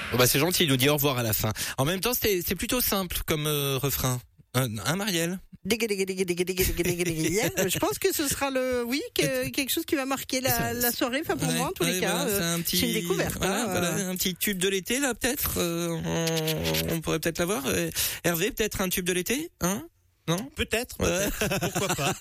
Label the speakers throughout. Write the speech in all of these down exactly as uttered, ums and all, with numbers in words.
Speaker 1: Oh bah c'est gentil, il nous dit au revoir à la fin. En même temps, c'est, c'est plutôt simple comme euh, refrain. Un, un Marielle.
Speaker 2: Je pense que ce sera le, oui, que, quelque chose qui va marquer la, la soirée. Enfin, pour
Speaker 1: ouais,
Speaker 2: moi, en tous
Speaker 1: ouais,
Speaker 2: les cas,
Speaker 1: voilà,
Speaker 2: euh,
Speaker 1: c'est un petit,
Speaker 2: c'est une découverte.
Speaker 1: Voilà,
Speaker 2: hein,
Speaker 1: voilà,
Speaker 2: euh.
Speaker 1: un petit tube de l'été là, peut-être. Euh, on, on pourrait peut-être l'avoir. Euh, Hervé, peut-être un tube de l'été, hein? Non?
Speaker 3: Peut-être, peut-être. Ouais. Pourquoi pas.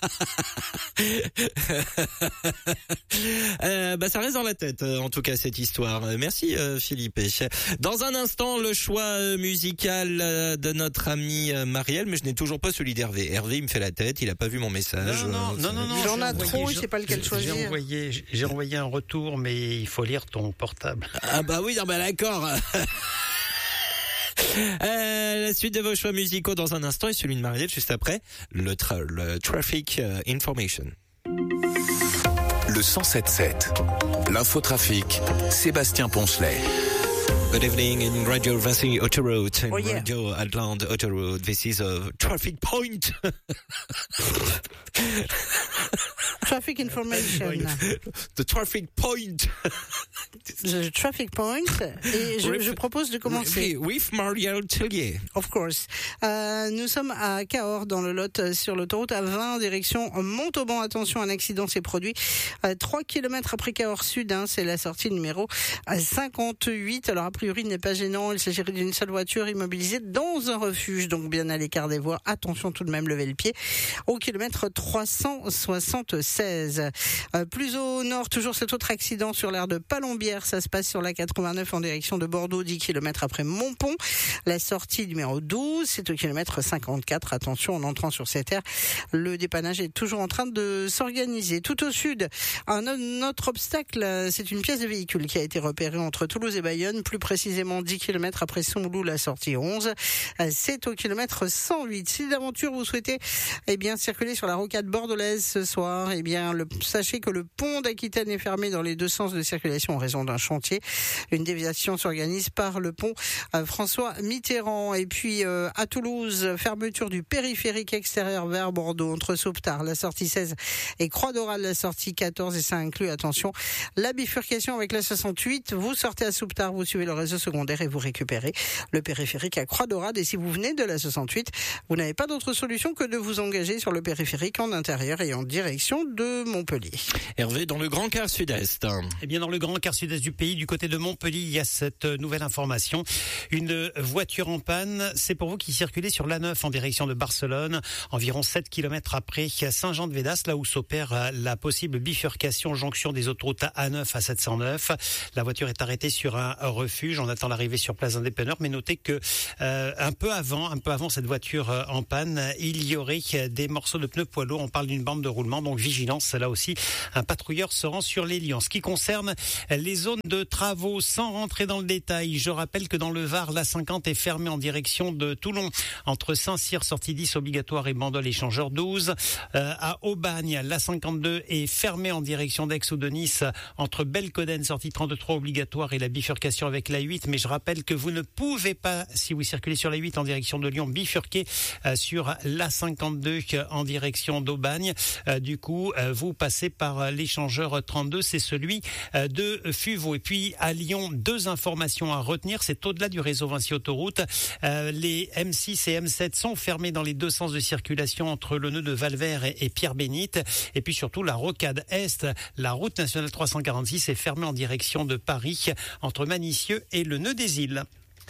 Speaker 1: euh, bah ça reste dans la tête, en tout cas cette histoire. Merci euh, Philippe. Dans un instant, le choix musical de notre ami Marielle, mais je n'ai toujours pas celui d'Hervé. Hervé, il me fait la tête, il a pas vu mon message.
Speaker 3: Non, non, non, non, non.
Speaker 2: Il en a
Speaker 3: envoyé,
Speaker 2: trop, je sais pas lequel choisir.
Speaker 3: J'ai envoyé, j'ai envoyé un retour, mais il faut lire ton portable.
Speaker 1: Ah bah oui, non, bah d'accord. Euh, la suite de vos choix musicaux dans un instant et celui de Marielle juste après le, tra- le Traffic uh, Information.
Speaker 4: Le cent sept sept, l'infotrafic, Sébastien Poncelet.
Speaker 1: Good evening in Radio Vassy Autoroute and
Speaker 2: Oh, yeah.
Speaker 1: Radio Atlant Autoroute. This is a traffic point.
Speaker 2: Traffic information.
Speaker 1: The traffic point.
Speaker 2: The traffic point. Et je, je propose de commencer.
Speaker 1: With Marielle Tellier.
Speaker 2: Of course. Euh, nous sommes à Cahors, dans le Lot, sur l'autoroute A vingt, direction Montauban. Attention, un accident s'est produit. Euh, trois kilomètres après Cahors Sud, hein, c'est la sortie numéro cinquante-huit. Alors, a priori, il n'est pas gênant. Il s'agirait d'une seule voiture immobilisée dans un refuge, donc bien à l'écart des voies. Attention tout de même, levez le pied. Au kilomètre trois cent soixante-seize. Euh, plus au nord, toujours cet autre accident sur l'aire de Palombière. Ça se passe sur la quatre-vingt-neuf en direction de Bordeaux, dix kilomètres après Montpont. La sortie numéro douze, c'est au kilomètre cinquante-quatre. Attention, en entrant sur cette aire, le dépannage est toujours en train de s'organiser. Tout au sud, un autre obstacle, c'est une pièce de véhicule qui a été repérée entre Toulouse et Bayonne, plus précisément dix kilomètres après Somoulou, la sortie onze. C'est au kilomètre cent huit. Si d'aventure vous souhaitez eh bien circuler sur la rocade bordelaise ce soir, eh bien le, sachez que le pont d'Aquitaine est fermé dans les deux sens de circulation en raison d'un chantier. Une déviation s'organise par le pont euh, François Mitterrand. Et puis euh, à Toulouse, fermeture du périphérique extérieur vers Bordeaux entre Sauvetard, la sortie seize, et Croix d'Oral, la sortie quatorze, et ça inclut, attention, la bifurcation avec la soixante-huit. Vous sortez à Sauvetard, vous suivez le réseau secondaire et vous récupérez le périphérique à Croix d'Oral. Et si vous venez de la soixante-huit, vous n'avez pas d'autre solution que de vous engager sur le périphérique en intérieur et en direction de Montpellier.
Speaker 1: Hervé, dans le Grand Quart Sud-Est.
Speaker 3: Eh bien, dans le Grand Quart Sud-Est du pays, du côté de Montpellier, il y a cette nouvelle information. Une voiture en panne, c'est pour vous qui circulez sur l'A neuf en direction de Barcelone, environ sept kilomètres après Saint-Jean-de-Védas, là où s'opère la possible bifurcation jonction des autoroutes A neuf à sept cent neuf. La voiture est arrêtée sur un refuge. On attend l'arrivée sur place d'un dépanneur, mais notez que euh, un peu avant, un peu avant cette voiture euh, en panne, il y aurait des morceaux de pneus poids lourds. On parle d'une bande de roulement, donc vigilance. Là aussi, un patrouilleur se rend sur les lieux. En ce qui concerne les zones de travaux, sans rentrer dans le détail, je rappelle que dans le Var, l'A cinquante est fermée en direction de Toulon, entre Saint-Cyr, sortie dix obligatoire, et Bandol, échangeur douze. Euh, à Aubagne, l'A cinquante-deux est fermée en direction d'Aix ou de Nice, entre Belcoden, sortie trente-trois obligatoire, et la bifurcation avec l'A huit. Mais je rappelle que vous ne pouvez pas, si vous circulez sur l'A huit en direction de Lyon, bifurquer euh, sur l'A cinquante-deux en direction d'Aubagne. Euh, du coup, euh, vous passez par l'échangeur trente-deux, c'est celui euh, de Fuveau. Et puis à Lyon, deux informations à retenir. C'est au-delà du réseau Vinci Autoroute. Euh, les M six et M sept sont fermés dans les deux sens de circulation entre le nœud de Valvert et, et Pierre-Bénite. Et puis surtout, la rocade Est, la route nationale trois cent quarante-six est fermée en direction de Paris, entre Manicieux et le nœud des Îles.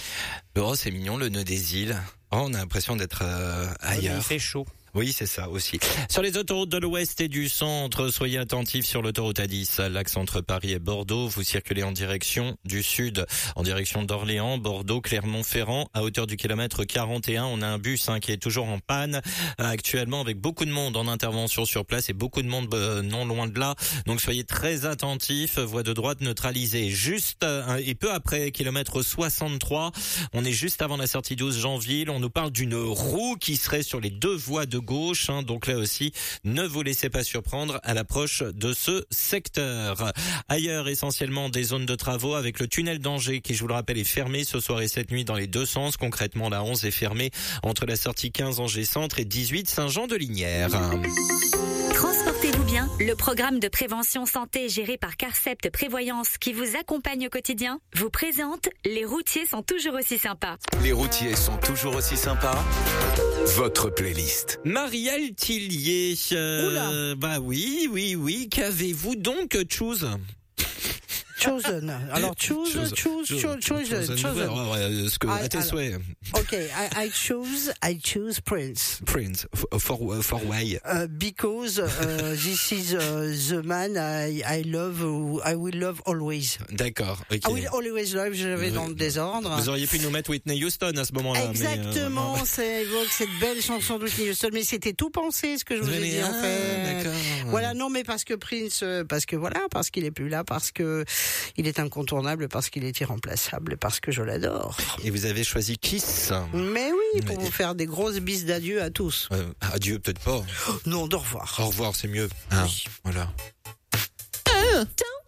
Speaker 1: Oh, c'est mignon, le nœud des îles. Oh, on a l'impression d'être euh, ailleurs.
Speaker 3: Il fait chaud.
Speaker 1: Oui, c'est ça aussi. Sur les autoroutes de l'Ouest et du Centre, soyez attentifs sur l'autoroute A dix, l'axe entre Paris et Bordeaux. Vous circulez en direction du Sud, en direction d'Orléans, Bordeaux, Clermont-Ferrand. À hauteur du kilomètre quarante et un, on a un bus hein, qui est toujours en panne actuellement, avec beaucoup de monde en intervention sur place et beaucoup de monde euh, non loin de là. Donc soyez très attentifs. Voie de droite neutralisée. Juste euh, et peu après kilomètre soixante-trois, on est juste avant la sortie douze Janville. On nous parle d'une roue qui serait sur les deux voies de gauche, hein, donc là aussi, ne vous laissez pas surprendre à l'approche de ce secteur. Ailleurs, essentiellement des zones de travaux avec le tunnel d'Angers qui, je vous le rappelle, est fermé ce soir et cette nuit dans les deux sens. Concrètement, la onze est fermée entre la sortie quinze Angers Centre et dix-huit Saint-Jean-de-Lignières.
Speaker 5: Transportez-vous bien, le programme de prévention santé géré par Carcept Prévoyance qui vous accompagne au quotidien vous présente Les routiers sont toujours aussi sympas.
Speaker 4: Les routiers sont toujours aussi sympas. Votre playlist.
Speaker 1: Marielle Tillier. Euh,
Speaker 2: Oula.
Speaker 1: bah oui, oui, oui. Qu'avez-vous donc choose?
Speaker 2: Chosen. Alors choose, choose, choose, choose, chosen. chosen.
Speaker 1: Ouais, ouais, ce que,
Speaker 2: I-
Speaker 1: à tes
Speaker 2: alors.
Speaker 1: souhaits.
Speaker 2: Ok, I, I choose, I choose Prince.
Speaker 1: Prince, for, for, for why?
Speaker 2: Uh, because uh, this is uh, the man I, I love, uh, I will love always.
Speaker 1: D'accord, ok.
Speaker 2: I will always love, je l'avais dans le désordre.
Speaker 1: Vous auriez pu nous mettre Whitney Houston à ce moment-là.
Speaker 2: Exactement,
Speaker 1: mais, euh,
Speaker 2: ça évoque cette belle chanson de Whitney Houston, mais c'était tout pensé ce que je vous ai
Speaker 1: mais,
Speaker 2: dit en
Speaker 1: ah,
Speaker 2: fait.
Speaker 1: d'accord.
Speaker 2: Voilà, non, mais parce que Prince, euh, parce que voilà, parce qu'il est plus là, parce que il est incontournable, parce qu'il est irremplaçable, parce que je l'adore.
Speaker 1: Et vous avez choisi Kiss.
Speaker 2: Mais oui, pour
Speaker 1: Mais-
Speaker 2: vous faire des grosses bises d'adieu à tous.
Speaker 1: Euh, adieu, peut-être pas.
Speaker 2: Non, d'au revoir.
Speaker 1: Au revoir, c'est mieux. Ah,
Speaker 2: Oui.
Speaker 1: voilà.
Speaker 6: Don't